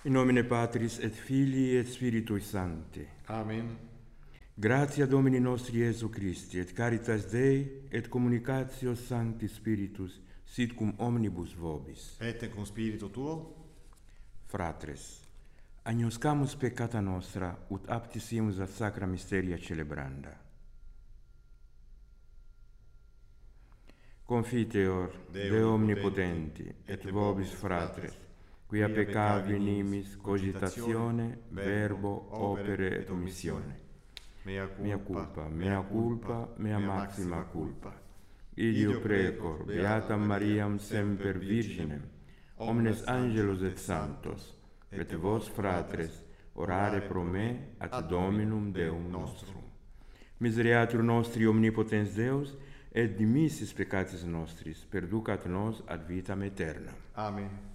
In nomine Patris et Filii et Spiritui Sancti. Amen. Gratia Domini nostri Iesu Christi, et caritas Dei, et communicatio Sancti Spiritus, sit cum omnibus vobis. Et cum spiritu tuo. Fratres, agnoscamus peccata nostra, ut aptisimus ad sacra mysteria celebranda. Confiteor, Deo omnipotenti, et vobis fratres, quia peccavi nimis cogitatione, verbo, opere et omissione. Mea culpa, mea maxima culpa. Ideo precor, beatam Mariam semper Virginem, omnes angelos et sanctos, et vos fratres, orare pro me ad Dominum Deum nostrum. Misereatur nostri omnipotens Deus, et dimissis peccatis nostris, perducat nos ad vitam aeternam. Amen.